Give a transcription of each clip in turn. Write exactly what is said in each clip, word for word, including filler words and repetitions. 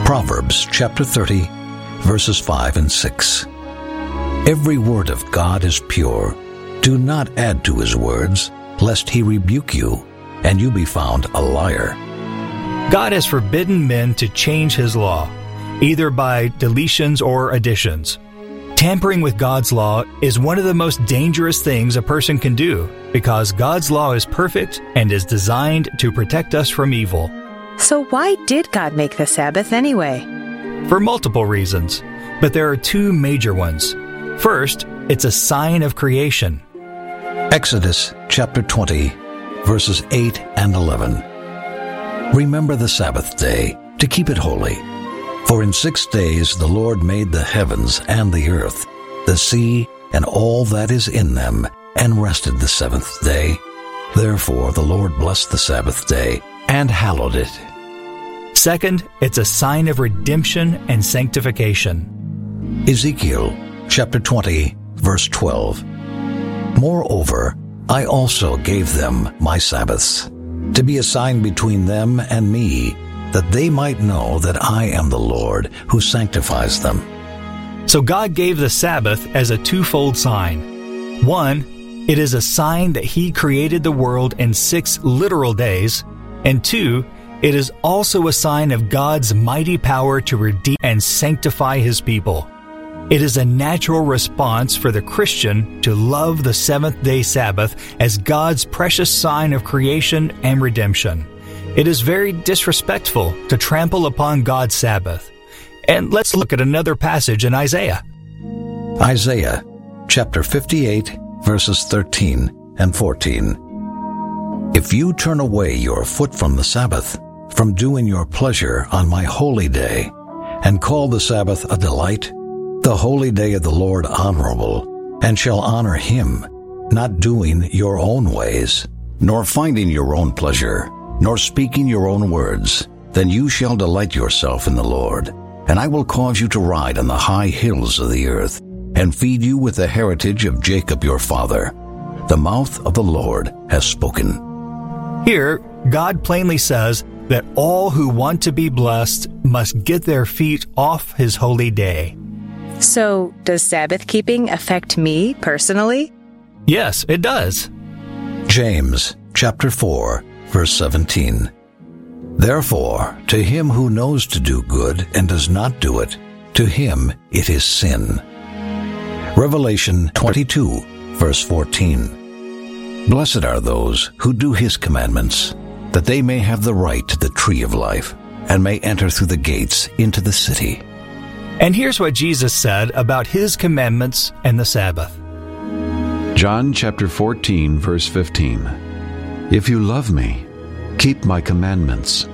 Proverbs chapter thirty, verses five and six. Every word of God is pure. Do not add to his words, lest he rebuke you, and you be found a liar. God has forbidden men to change his law, either by deletions or additions. Tampering with God's law is one of the most dangerous things a person can do, because God's law is perfect and is designed to protect us from evil. So why did God make the Sabbath anyway? For multiple reasons, but there are two major ones. First, it's a sign of creation. Exodus chapter twenty, verses eight and eleven. Remember the Sabbath day, to keep it holy. For in six days the Lord made the heavens and the earth, the sea, and all that is in them, and rested the seventh day. Therefore the Lord blessed the Sabbath day, and hallowed it. Second, it's a sign of redemption and sanctification. Ezekiel chapter twenty, verse twelve. Moreover, I also gave them my Sabbaths, to be a sign between them and me, that they might know that I am the Lord who sanctifies them. So God gave the Sabbath as a twofold sign. One, it is a sign that he created the world in six literal days. And two, it is also a sign of God's mighty power to redeem and sanctify his people. It is a natural response for the Christian to love the seventh-day Sabbath as God's precious sign of creation and redemption. It is very disrespectful to trample upon God's Sabbath. And let's look at another passage in Isaiah. Isaiah chapter fifty-eight, verses thirteen and fourteen. If you turn away your foot from the Sabbath, from doing your pleasure on my holy day, and call the Sabbath a delight, the holy day of the Lord honorable, and shall honor him, not doing your own ways, nor finding your own pleasure, nor speaking your own words, then you shall delight yourself in the Lord. And I will cause you to ride on the high hills of the earth, and feed you with the heritage of Jacob your father. The mouth of the Lord has spoken. Here, God plainly says that all who want to be blessed must get their feet off his holy day. So, does Sabbath keeping affect me personally? Yes, it does. James chapter four, verse seventeen. Therefore, to him who knows to do good and does not do it, to him it is sin. Revelation twenty-two, verse fourteen. Blessed are those who do his commandments, that they may have the right to the tree of life, and may enter through the gates into the city. And here's what Jesus said about his commandments and the Sabbath. John chapter fourteen, verse fifteen. If you love me, keep my commandments.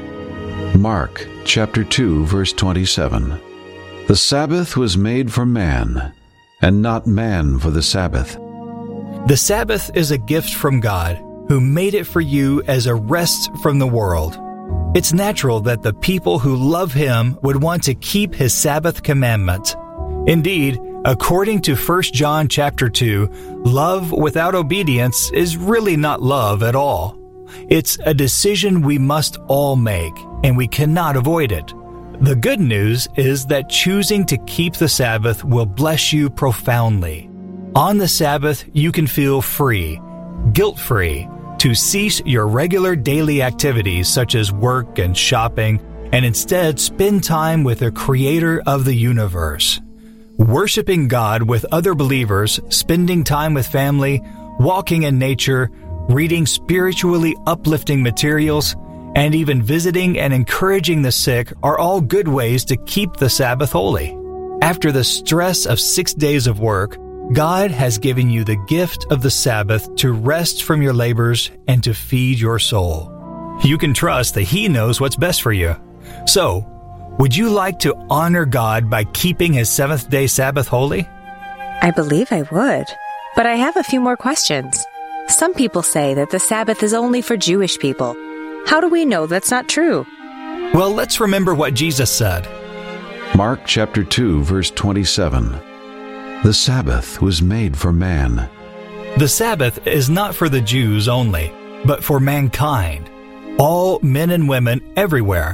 Mark chapter two, verse twenty-seven. The Sabbath was made for man, and not man for the Sabbath. The Sabbath is a gift from God, who made it for you as a rest from the world. It's natural that the people who love him would want to keep his Sabbath commandment. Indeed, according to First John chapter two, love without obedience is really not love at all. It's a decision we must all make, and we cannot avoid it. The good news is that choosing to keep the Sabbath will bless you profoundly. On the Sabbath, you can feel free, guilt-free, to cease your regular daily activities such as work and shopping, and instead spend time with the Creator of the universe. Worshiping God with other believers, spending time with family, walking in nature, reading spiritually uplifting materials, and even visiting and encouraging the sick are all good ways to keep the Sabbath holy. After the stress of six days of work, God has given you the gift of the Sabbath to rest from your labors and to feed your soul. You can trust that He knows what's best for you. So, would you like to honor God by keeping His seventh-day Sabbath holy? I believe I would, but I have a few more questions. Some people say that the Sabbath is only for Jewish people. How do we know that's not true? Well, let's remember what Jesus said. Mark chapter two, verse twenty-seven. The Sabbath was made for man. The Sabbath is not for the Jews only, but for mankind. All men and women everywhere